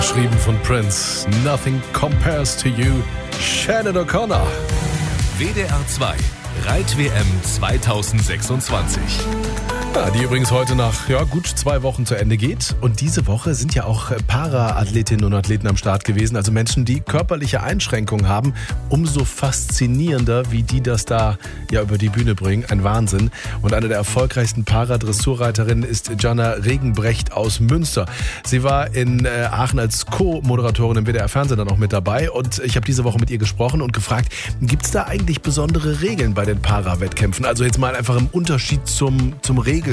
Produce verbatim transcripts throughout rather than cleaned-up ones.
Geschrieben von Prince. Nothing compares to you. Shannon O'Connor. W D R zwei Reit-W M zwanzig sechsundzwanzig. Ja, die übrigens heute nach ja, gut zwei Wochen zu Ende geht. Und diese Woche sind ja auch Para-Athletinnen und Athleten am Start gewesen. Also Menschen, die körperliche Einschränkungen haben. Umso faszinierender, wie die das da ja über die Bühne bringen. Ein Wahnsinn. Und eine der erfolgreichsten Para-Dressurreiterinnen ist Jana Regenbrecht aus Münster. Sie war in äh, Aachen als Co-Moderatorin im W D R-Fernsehen dann auch mit dabei. Und ich habe diese Woche mit ihr gesprochen und gefragt, gibt es da eigentlich besondere Regeln bei den Para-Wettkämpfen? Also jetzt mal einfach im Unterschied zum, zum Regelsport.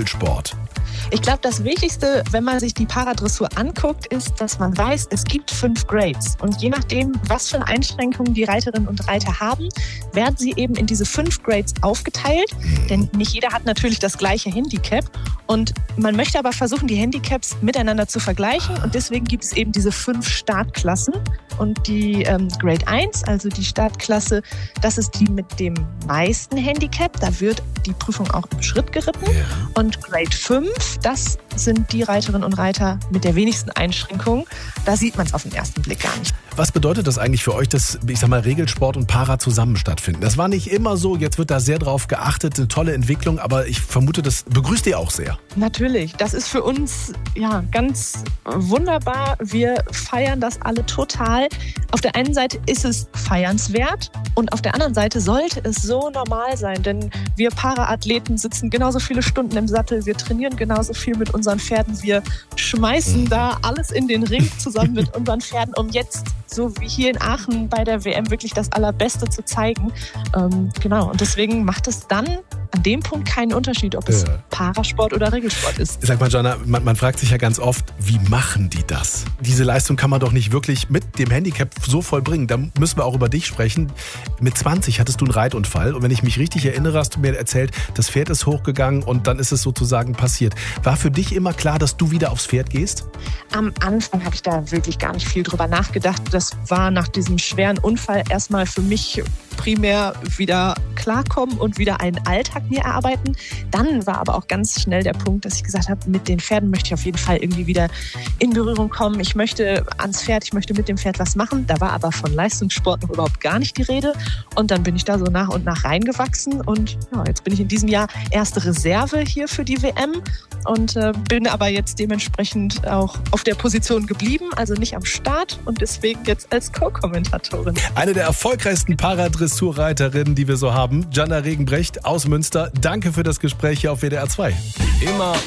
Ich glaube, das Wichtigste, wenn man sich die Paradressur anguckt, ist, dass man weiß, es gibt fünf Grades. Und je nachdem, was für Einschränkungen die Reiterinnen und Reiter haben, werden sie eben in diese fünf Grades aufgeteilt. Denn nicht jeder hat natürlich das gleiche Handicap. Und man möchte aber versuchen, die Handicaps miteinander zu vergleichen. Und deswegen gibt es eben diese fünf Startklassen. Und die ähm, Grade eins, also die Startklasse, das ist die mit dem meisten Handicap. Da wird die Prüfung auch im Schritt geritten. Ja. Und Grade fünf, das sind die Reiterinnen und Reiter mit der wenigsten Einschränkungen. Da sieht man es auf den ersten Blick gar nicht. Was bedeutet das eigentlich für euch, dass, ich sag mal, Regelsport und Para zusammen stattfinden? Das war nicht immer so, jetzt wird da sehr drauf geachtet, eine tolle Entwicklung, aber ich vermute, das begrüßt ihr auch sehr. Natürlich, das ist für uns ja ganz wunderbar. Wir feiern das alle total. Auf der einen Seite ist es feiernswert und auf der anderen Seite sollte es so normal sein, denn wir Para-Athleten sitzen genauso viele Stunden im Sattel, wir trainieren genauso viel mit unseren Pferden, wir schmeißen mhm. da alles in den Ring zusammen mit unseren Pferden, um jetzt, so wie hier in Aachen bei der W M, wirklich das Allerbeste zu zeigen. Ähm, genau, und deswegen macht es dann an dem Punkt keinen Unterschied, ob es ja. Parasport oder Regelsport ist. Sag mal, Jana, man, man fragt sich ja ganz oft, wie machen die das? Diese Leistung kann man doch nicht wirklich mit dem Handicap so vollbringen. Da müssen wir auch über dich sprechen. Mit zwanzig hattest du einen Reitunfall und wenn ich mich richtig erinnere, hast du mir erzählt, das Pferd ist hochgegangen und dann ist es sozusagen passiert. War für dich immer klar, dass du wieder aufs Pferd gehst? Am Anfang habe ich da wirklich gar nicht viel drüber nachgedacht. Das war nach diesem schweren Unfall erstmal für mich primär wieder klarkommen und wieder einen Alltag mir erarbeiten. Dann war aber auch ganz schnell der Punkt, dass ich gesagt habe, mit den Pferden möchte ich auf jeden Fall irgendwie wieder in Berührung kommen. Ich möchte ans Pferd, ich möchte mit dem Pferd was machen. Da war aber von Leistungssport noch überhaupt gar nicht die Rede. Und dann bin ich da so nach und nach reingewachsen. Und ja, jetzt bin ich in diesem Jahr erste Reserve hier für die W M und äh, bin aber jetzt dementsprechend auch auf der Position geblieben, also nicht am Start und deswegen jetzt als Co-Kommentatorin. Eine der erfolgreichsten Paradressurreiterinnen, die wir so haben, Jana Regenbrecht aus Münster. Danke für das Gespräch hier auf W D R zwei. Immer